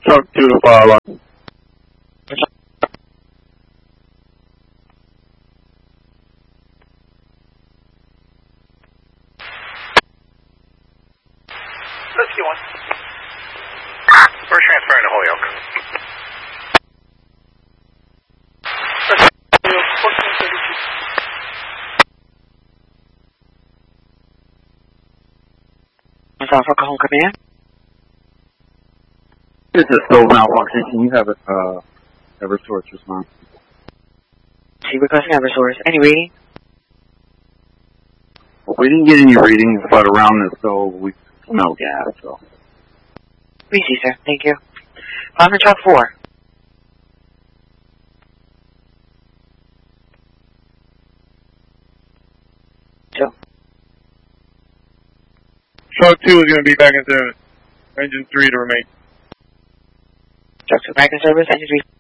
Truck 2 to fire line. Rescue 1. We're transferring to Holyoke. What's Alpha Home Command? This is still malfunction. Can you have Eversource response? She requesting Eversource. Any reading? Well, we didn't get any readings, but around this, so we smell gas, so. We see, sir. Thank you. Bomber Truck 4. Joe. Truck 2 is going to be back in service. Engine 3 to remain. Truck 2 back in service. Engine 3.